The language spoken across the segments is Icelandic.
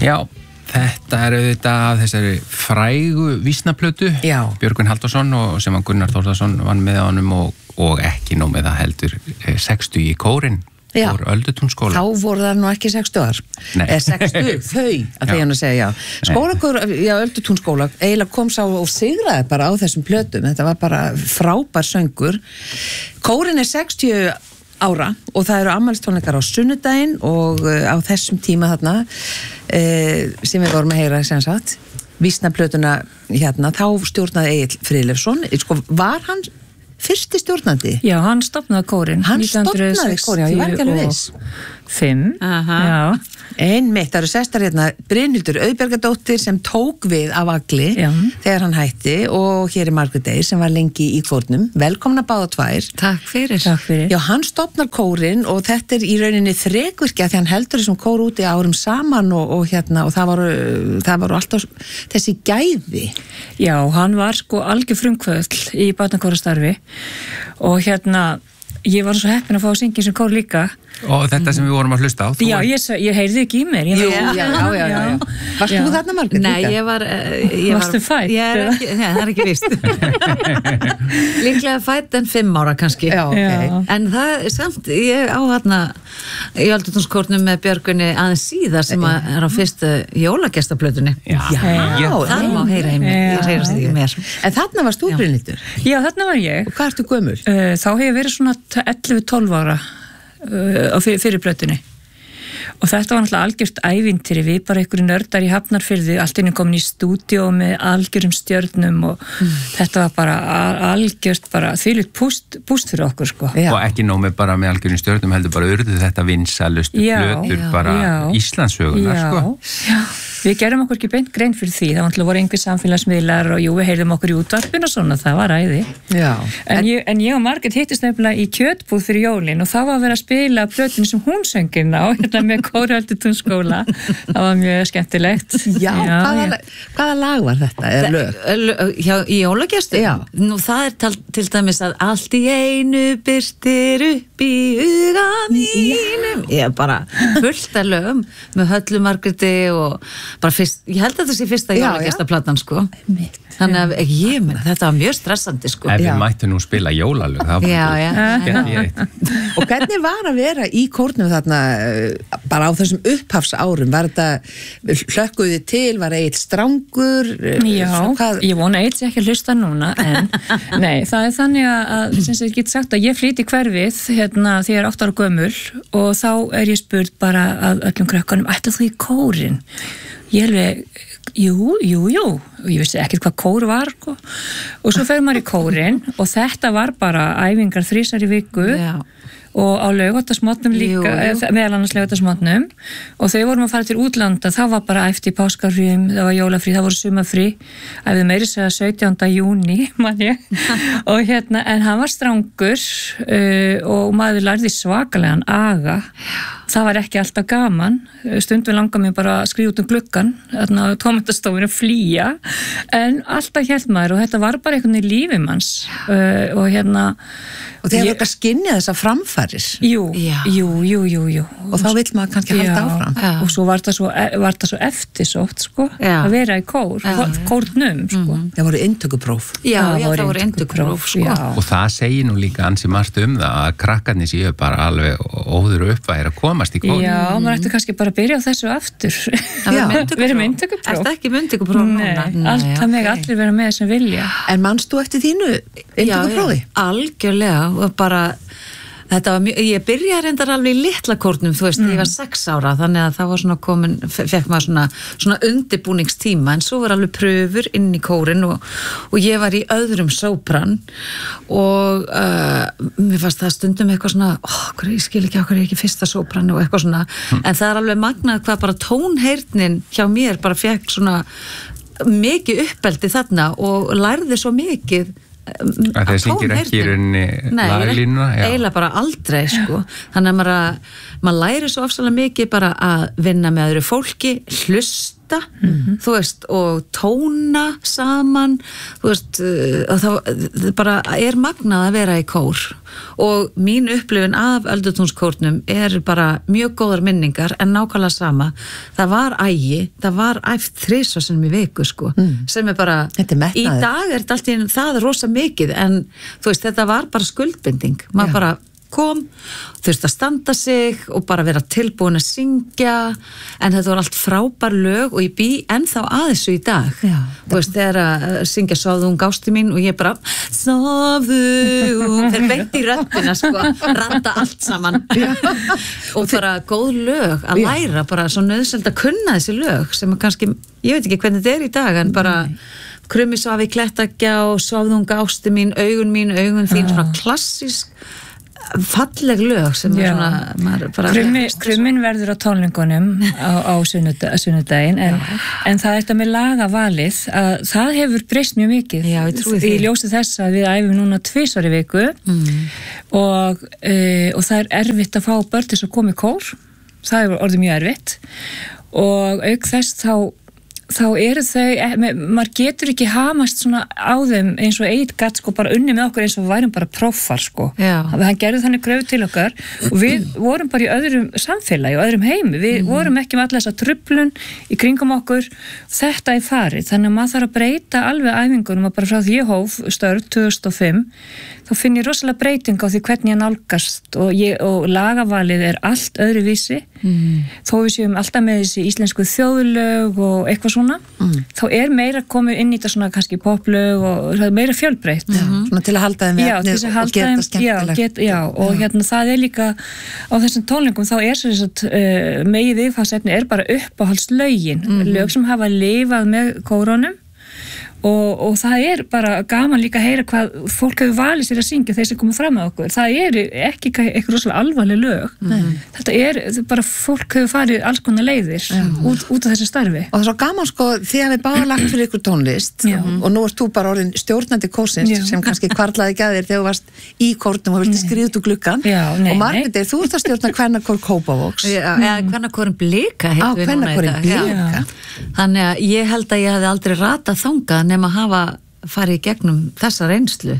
Já, þetta auðvitað af þessari frægu vísnaplötu Björgvin Halldórsson og sem Gunnar Þórðarsson vann með honum og ekki nóg með það heldur 60 í kórinn úr Öldutúnsskóla. Þá voru það nú ekki 60 ár. 60, þau, að því hann að segja, Skólakór, Öldutúnsskóla, eiginlega kom sá og sigraði bara á þessum plötum. Þetta var bara frábær söngur. Kórinn 60 ára og það eru afmælistónleikar á sunnudaginn og á þessum tíma þarna sem við vorum að heyra sem sagt, vísnaplötuna hérna, þá stjórnaði Egill Friðleifsson. Sko, var hann fyrsti stjórnandi? Já, hann stofnaði kórinn. Hann stofnaði kórinn, já, ég var ekki alveg viss. 5, já. Einmitt, það eru sestar hérna Brynhildur Auðbergadóttir sem tók við af Agli þegar hann hætti og hér Margrét Eir sem var lengi í kórnum. Velkomna báða tvær. Takk fyrir. Já, hann stofnar kórinn og þetta í rauninni þrekvirkja því hann heldur þessum kór úti árum saman og það voru alltaf þessi gæði. Já, hann var sko algjör frumkvöðl í barnakórastarfi og ég var svo heppin að fá að syngja sem kór líka. Og þetta sem við vorum að hlusta á. Já, ég heyrði ekki í mér. Já. Varst þú þarna, Margrét? Nei, ég var... Varstu fætt? Nei, það er ekki víst. Líklega fætt en 5 ára kannski. Já. En það er samt, ég á þarna í Öldutúnskórnum með Björgunni aðeins síðar sem er á fyrstu jólagestaplötunni. Já. Það má heyra í mér. Ég heyrast ekki mér. En þarna varst þú, Brynhildur? Já, þarna var ég. Og hvað ertu gömul? Þá hef ég verið svona 11-12 ára á fyrir plötunni og þetta var náttúrulega algjört ævintýri við bara einhverju nördar í Hafnarfirði allt inni komin í stúdíó með algjörum stjörnum og þetta var bara algjört bara þvílíkt púst fyrir okkur sko. Og ekki nóg með bara með algjörum stjörnum heldur bara urðu þetta vinsalustu plötur bara Íslandssögunar sko. Já. Við gerum okkur ekki beint grein fyrir því, það voru einhver samfélagsmiðlar og við heyrðum okkur í útvarpinu og svona, það var æði. Já. En ég og Margrét hittist nefnilega í kjötbúð fyrir jólin og það var að vera að spila plötinu sem hún söngin á, með kór Öldutúnsskóla. Það var mjög skemmtilegt. Já, hvaða lag var þetta, eða lög? Í jólagestu? Já. Nú það er til dæmis að allt í einu birtir upp í huga mínum. Ég er bara fullt af lögum með Höllu Margréti og bara fyrst, ég held að þetta sé fyrsta jólagestaplatan sko. Þannig að þetta var mjög stressandi sko. Ef við mættum nú spila jólalög það var Og hvernig var að vera í kórnum þarna bara á þessum upphafsárum, var þetta hlökkuði til, var Egill strangur? Já, ég vona Egill sé ekki að hlusta núna en nei, það er þannig að sem ég get sagt að ég flýti hverfið þegar ég er 8 ára gömul og þá er ég spurð bara að öllum krökkunum, ættu þú í kórinn? Ég alveg, jú, og ég vissi ekkert hvað kór var sko. Og svo fer maður í kórinn og þetta var bara æfingar 3 í viku og á laugardagsmótnum líka, meðal annars laugardagsmótnum og þegar vorum að fara til útlanda það var bara æft í páskarfríum, það var jólafrí, það voru sumarfrí, æfði meiri segja 17. júní, man ég og en hann var strangur og maður lærði svakalegan aga. Það var ekki alltaf gaman, stundum langar mér bara að skrifa út gluggan, tómatastofinu flýja, en alltaf hélt maður og þetta var bara einhvern veginn lífið manns og þegar þetta skinnið þessa framfæris. Jú. Og þá vill maður kannski halda áfram. Og svo var það svo eftirsótt, sko, að vera í kórnum, sko. Það voru inntökupróf. Já, það voru inntökupróf, sko. Og það segir nú líka ansi margt það að krakkarnir séu bara alveg óður uppvæðir að komast í kórn. Já, maður ætti kannski bara að byrja á þessu aftur. Við erum inntökupróf. Er það ekki inntökupróf núna? Nei, það meg allir vera með sem vilja. En manst þú eftir þínu inntökuprófi? Algjörlega og bara þetta var ég byrjaði reyndar alveg í litla kórnum, þú veist, ég var 6 ára þannig að það var svona fekk maður svona undirbúningstíma en svo var alveg pröfur inn í kórinn og ég var í öðrum sópran og mér fannst það stundum eitthvað svona ég skil ekki okkur ekki fyrsta sópran og eitthvað svona en það er alveg magnað hvað bara tónheyrnin hjá mér bara fekk svona mikið uppeldi þarna og lærði svo mikið að það syngir ekki í rauninni laglínuna? Nei, eiginlega bara aldrei sko. Þannig að maður læri svo ofsalega mikið bara að vinna með öðru fólki, hlusta hlusta þú veist, og tóna saman, þú veist og það bara magnað að vera í kór og mín upplifun af Öldutúnskórnum bara mjög góðar minningar en nákvæmlega sama, það var það var æft 3 sinnum í viku sko, sem bara í dag þetta allt í það rosa mikið en þú veist, þetta var bara skuldbinding, maður bara kom, þurfti að standa sig og bara vera tilbúin að syngja en þetta var allt frábær lög og ég bý ennþá að þessu í dag þú veist, þegar að syngja Sofðu ung ásti mín og ég bara Sofðu þeir beint í röddina sko, randa allt saman og bara góð lög að læra, bara svo nauðsynlegt að kunna þessi lög sem kannski, ég veit ekki hvernig þetta í dag en bara Krummi svafi í klettagjá, Sofðu ung ásti mín, augun þín, svona klassísk falleg lög sem svona Krummin verður á tónleikunum á sunnudaginn en það þetta með lagavalið að það hefur breyst mjög mikið í ljósi þess að við æfum núna 2 í viku og það erfitt að fá börn til að koma í kór, það hefur orðið mjög erfitt og auk þess þá eru þau, maður getur ekki hamast svona á þeim eins og Egill gat sko bara unni með okkur eins og við værum bara prófar sko, hann gerði þannig kröfu til okkar og við vorum bara í öðrum samfélagi og öðrum heimi, við vorum ekki með alla þessa truflun í kringum okkur þetta farið, þannig að maður þarf að breyta alveg æfingunum og bara frá því ég hóf störf 2005, þá finn ég rosalega breyting á því hvernig ég nálgast og lagavalið allt öðruvísi þó við séum alltaf með þessi íslensku þjóðlög og eitthvað svona þá meira komið inn í þetta svona kannski poplög og meira fjölbreytt svona til að halda þeim við efnið og gera þetta skemmtilegt og hérna það líka á þessum tónleikum þá sem sagt megið viðfangsefni bara uppáhaldslögin lög sem hafa lifað með kórunum og það bara gaman líka að heyra hvað fólk hefur valið sér að syngja þeir sem koma fram með okkur, það ekki eitthvað rosalega alvarleg lög þetta bara fólk hefur farið alls konar leiðir út af þessu starfi og það er svo gaman sko, þið hafið báða lagt fyrir ykkur tónlist og nú ert þú bara orðin stjórnandi kórsins sem kannski kvarlaði ekki að þér þegar þú varst í kórnum og vilti skriða út úr gluggan og Margrét, þú ert að stjórna Kvennakór Kópavogs eða Kvennakórin Blika þannig að ég held að ég hefði aldrei ratað þangað nema að hafa farið í gegnum þessa reynslu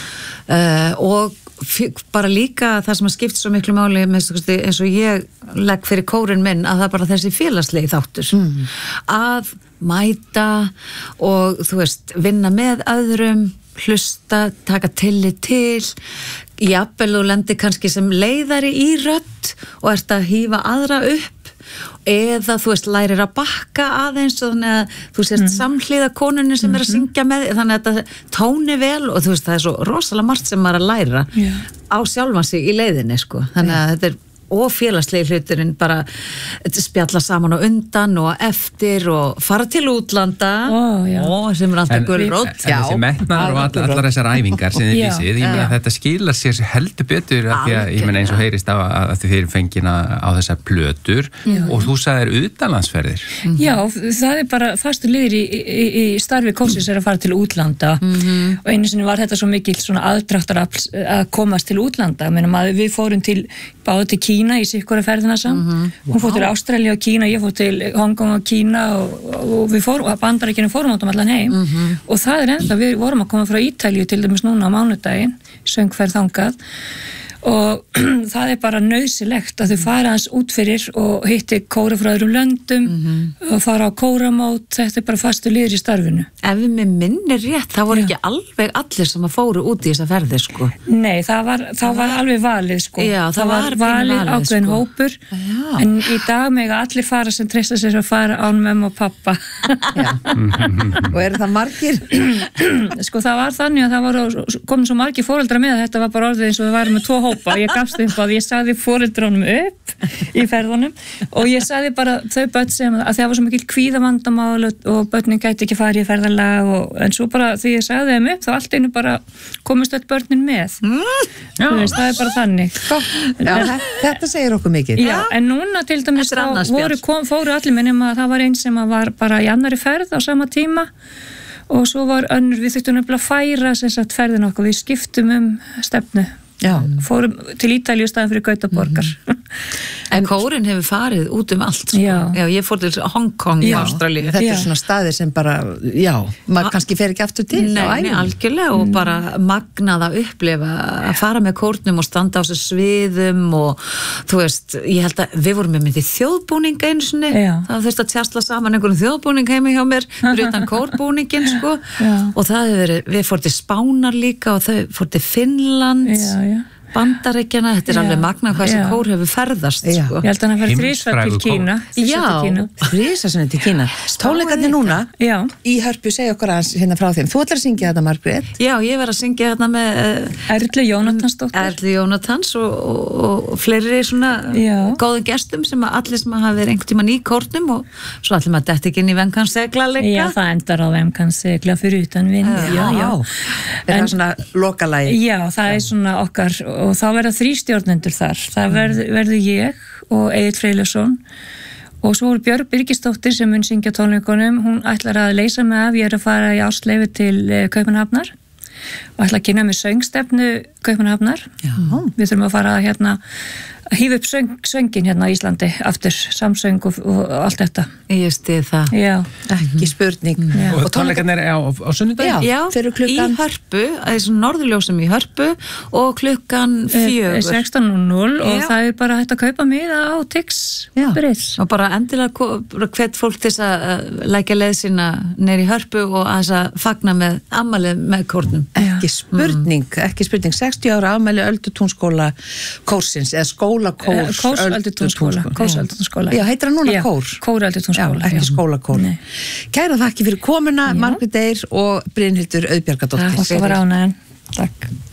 og bara líka það sem að skipta svo miklu máli eins og ég legg fyrir kórinn minn að það bara þessi félagslegi þáttur að mæta og þú veist, vinna með öðrum hlusta, taka tillit til jafnvel þú lendir kannski sem leiðari í rödd og ert að hífa aðra upp eða þú veist lærir að bakka aðeins og þannig að þú sést samhliða konunni sem að syngja með þannig að þetta tóni vel og þú veist það svo rosalega margt sem maður að læra á sjálfan sig í leiðinni sko þannig að þetta og félagslegi hluturinn bara spjalla saman og undan og eftir og fara til útlanda sem alltaf gulrótt þessi metnaður og allar þessar æfingar sem þið vísið, ég meina þetta skilar sér heldur betur af því að ég meina eins og heyrist að þið eru fengina á þessar plötur og þú sagðir utanlandsferðir Já, það bara fastur liður í starfi kórsins að fara til útlanda og einu sinni var þetta svo mikil svona aðdráttarafl að komast til útlanda, við fórum báðu til Kína í sikkura ferðina saman hún fór til Ástralía og Kína, ég fór til Hong Kong og Kína og við fórum Bandaríkjunum fórum átum allan heim og það ennþá, við vorum að koma frá Ítalíu til dæmis núna á mánudaginn söngferð þangað og það bara nauðsynlegt að þau fara hans út fyrir og hitti kóra frá öðrum löndum og fara á kóramót, þetta bara fastur liður í starfinu. Ef við með minnir rétt, það voru ekki alveg allir sem að fóru út í þessa ferði sko. Nei, það var alveg valið sko. Já, það var valið ákveðin sko. Hópur, en í dag mega allir fara sem treysta sér að fara án mömmu og pappa. Og eru það margir? Sko það var þannig að það voru komin svo margir foreldrar með að þetta var bara orðið eins og við varum með 2 hópa, ég gafst upp að ég sagði foreldrunum upp í ferðunum og ég sagði bara þau börn sem að það var svo mikil kvíðavandamál og börnin gæti ekki farið í ferðalag en svo bara því ég sagði þeim upp þá allt einu bara komist öll börnin með veist, það bara þannig Þetta segir okkur mikið Já, en núna til dæmis fóru allir minnum að það var einn sem var bara í annari ferð á sama tíma og svo var önnur, við þurftum nefnilega að færa ferðin okkur, við skiptum stefnu fórum til Ítalíu staðan fyrir Gautaborgar. En kórin hefur farið út allt, sko. Já, ég fór til Hong Kong í Ástralíu. Þetta svona staðir sem bara, maður kannski fer ekki aftur til. Nei, algjörlega og bara magnað að upplifa að fara með kórnum og standa á þessu sviðum og þú veist, ég held að við vorum með myndið þjóðbúning einu sinni, það þurfti að tjastla saman einhverjum þjóðbúning heima hjá mér, fyrir utan kórbúningin, sko, og það hefur verið, við fór til Spánar líka og þau fór til Finnlands, Bandaríkjana, þetta alveg magna hvað þessi kór hefur ferðast, sko. Ég held að hann fær þrisvar til Kína. Þrisvar til Kína. Tónleikarnir núna í Hörpu, segja okkur aðeins hérna frá þeim. Þú ætlar að syngja þetta, Margrét? Já, ég var að syngja þetta með Erlu Jónatansdóttur. Erlu Jónatans og fleiri svona góðum gestum sem að allir sem hafa verið einhvern tímann í kórnum og svo allir maður dætt ekki inn í Vem kann segla líka. Já, það endar á Vem kann segla fyrir utan vind. Er það svona lokalagi? Já, það er svona okkar og þá verða 3 stjórnendur þar. Það verður ég og Egill Freyleifsson og svo voru Björg Birgisdóttir sem mun syngja tónleikunum. Hún ætlar að leysa mig af, ég er að fara í ástleyfi til Kaupmannahafnar og ætla að kynna mig söngstefnu Kaupmannahafnar. Við þurfum að fara hérna að hífa upp söngin hérna á Íslandi aftur, samsöng og allt þetta. Ég stið það. Já. Ekki spurning. Og tónleikarnir á sunnudaginn? Já, í Hörpu, þessu norðurljósum í Hörpu og klukkan 4. 16:00 og það er bara hægt að kaupa miða á Tix. Og bara endilega hvet fólk til að lækja leið sína neyri í Hörpu og að þess að fagna með afmælið með kórnum. Ekki spurning. 60 ára afmæli Öldutúnsskóla kórsins, eða Kórs Öldutúnsskóla. Já, heitir hann núna Kór? Kór Öldutúnsskóla. Já, ekki skólakór. Kæra þakki fyrir komuna, Margrét Eir og Brynhildur Auðbjargadóttir. Það var ánægðan. Takk.